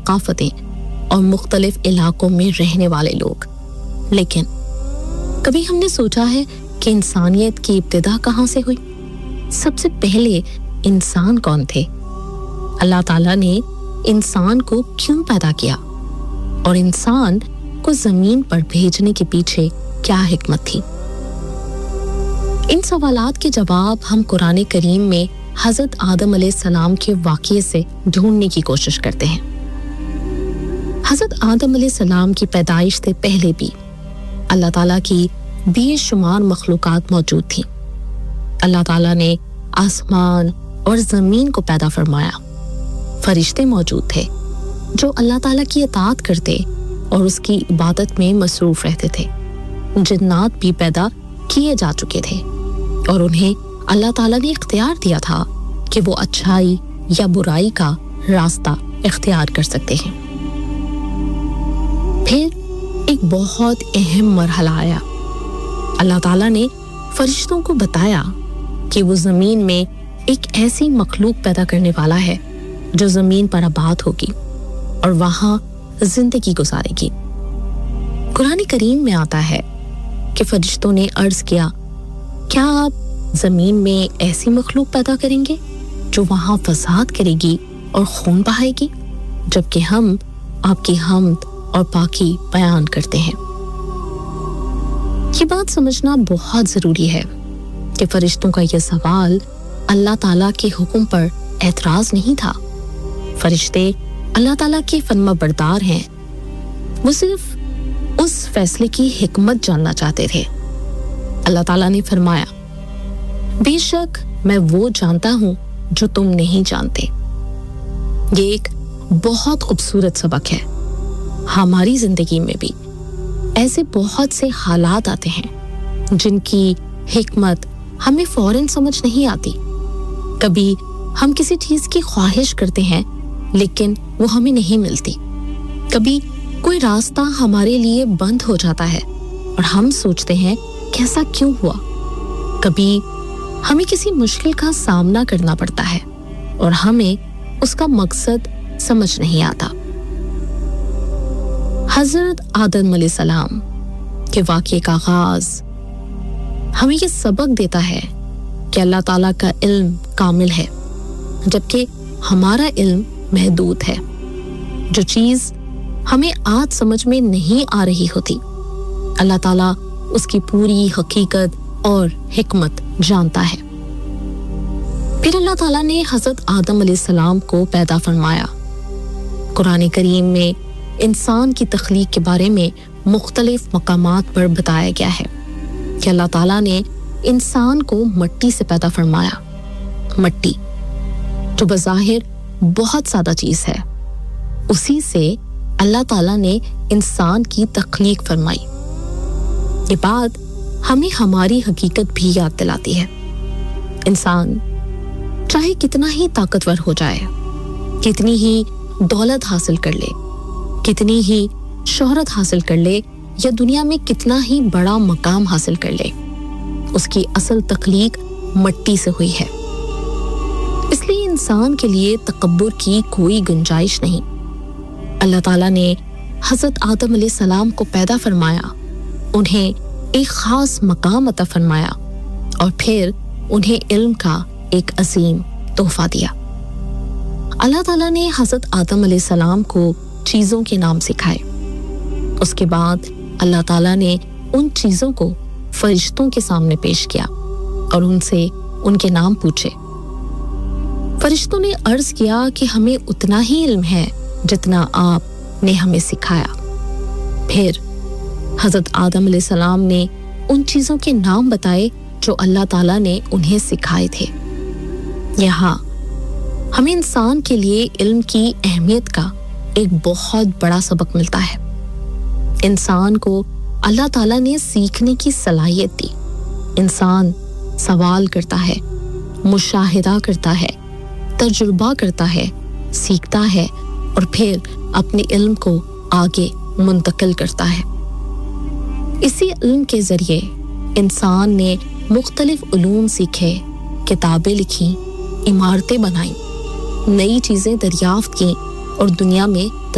ثقافتیں اور مختلف علاقوں میں رہنے والے لوگ. لیکن کبھی ہم نے سوچا ہے کہ انسانیت کی ابتدا کہاں سے ہوئی؟ سب سے پہلے انسان کون تھے؟ اللہ تعالیٰ نے انسان کو کیوں پیدا کیا؟ اور انسان کو زمین پر بھیجنے کے پیچھے کیا حکمت تھی؟ ان سوالات کے جواب ہم قرآن کریم میں حضرت آدم علیہ السلام کے واقعے سے ڈھونڈنے کی کوشش کرتے ہیں. حضرت آدم علیہ السلام کی پیدائش سے پہلے بھی اللہ تعالیٰ کی بے شمار مخلوقات موجود تھیں. اللہ تعالیٰ نے آسمان اور زمین کو پیدا فرمایا. فرشتے موجود تھے جو اللہ تعالیٰ کی اطاعت کرتے اور اس کی عبادت میں مصروف رہتے تھے. جنات بھی پیدا کیے جا چکے تھے اور انہیں اللہ تعالیٰ نے اختیار دیا تھا کہ وہ اچھائی یا برائی کا راستہ اختیار کر سکتے ہیں. پھر ایک بہت اہم مرحلہ آیا. اللہ تعالیٰ نے فرشتوں کو بتایا کہ وہ زمین میں ایک ایسی مخلوق پیدا کرنے والا ہے جو زمین پر آباد ہوگی اور وہاں زندگی گزارے گی. قرآن کریم میں آتا ہے کہ فرشتوں نے عرض کیا، کیا آپ زمین میں ایسی مخلوق پیدا کریں گے جو وہاں فساد کرے گی اور خون بہائے گی، جبکہ ہم آپ کی حمد اور پاکی بیان کرتے ہیں. یہ بات سمجھنا بہت ضروری ہے کہ فرشتوں کا یہ سوال اللہ تعالیٰ کے حکم پر اعتراض نہیں تھا. فرشتے اللہ تعالیٰ کے فرما بردار ہیں. وہ صرف اس فیصلے کی حکمت جاننا چاہتے تھے. اللہ تعالیٰ نے فرمایا، بے شک میں وہ جانتا ہوں جو تم نہیں جانتے. یہ ایک بہت خوبصورت سبق ہے. ہماری زندگی میں بھی ایسے بہت سے حالات آتے ہیں جن کی حکمت ہمیں فوراً سمجھ نہیں آتی. کبھی ہم کسی چیز کی خواہش کرتے ہیں لیکن وہ ہمیں نہیں ملتی. کبھی کوئی راستہ ہمارے لیے بند ہو جاتا ہے اور ہم سوچتے ہیں کہ ایسا کیوں ہوا. کبھی ہمیں کسی مشکل کا سامنا کرنا پڑتا ہے اور ہمیں اس کا مقصد سمجھ نہیں آتا. حضرت آدم علیہ السلام کے واقعے کا آغاز ہمیں یہ سبق دیتا ہے کہ اللہ تعالیٰ کا علم کامل ہے جبکہ ہمارا علم محدود ہے. جو چیز ہمیں آج سمجھ میں نہیں آ رہی ہوتی، اللہ تعالیٰ اس کی پوری حقیقت اور حکمت جانتا ہے. پھر اللہ تعالیٰ نے حضرت آدم علیہ السلام کو پیدا فرمایا. قرآن کریم میں انسان کی تخلیق کے بارے میں مختلف مقامات پر بتایا گیا ہے کہ اللہ تعالیٰ نے انسان کو مٹی سے پیدا فرمایا. مٹی جو بظاہر بہت سادہ چیز ہے، اسی سے اللہ تعالیٰ نے انسان کی تخلیق فرمائی. یہ بات ہمیں ہماری حقیقت بھی یاد دلاتی ہے. انسان چاہے کتنا ہی طاقتور ہو جائے، کتنی ہی دولت حاصل کر لے، کتنی ہی شہرت حاصل کر لے یا دنیا میں کتنا ہی بڑا مقام حاصل کر لے، اس کی اصل تخلیق مٹی سے ہوئی ہے. اس لیے انسان کے لیے تکبر کی کوئی گنجائش نہیں. اللہ تعالیٰ نے حضرت آدم علیہ السلام کو پیدا فرمایا، انہیں ایک خاص مقام عطا فرمایا اور پھر انہیں علم کا ایک عظیم تحفہ دیا. اللہ تعالیٰ نے حضرت آدم علیہ السلام کو چیزوں کے نام سکھائے. اس کے بعد اللہ تعالیٰ نے ان چیزوں کو فرشتوں کے سامنے پیش کیا اور ان سے ان کے نام پوچھے. فرشتوں نے عرض کیا کہ ہمیں اتنا ہی علم ہے جتنا آپ نے ہمیں سکھایا. پھر حضرت آدم علیہ السلام نے ان چیزوں کے نام بتائے جو اللہ تعالیٰ نے انہیں سکھائے تھے. یہاں ہمیں انسان کے لیے علم کی اہمیت کا ایک بہت بڑا سبق ملتا ہے. انسان کو اللہ تعالیٰ نے سیکھنے کی صلاحیت دی. انسان سوال کرتا ہے، مشاہدہ کرتا ہے، تجربہ کرتا ہے، سیکھتا ہے اور پھر اپنے علم کو آگے منتقل کرتا ہے. اسی علم کے ذریعے انسان نے مختلف علوم سیکھے، کتابیں لکھیں، عمارتیں بنائیں، نئی چیزیں دریافت کیں اور دنیا میں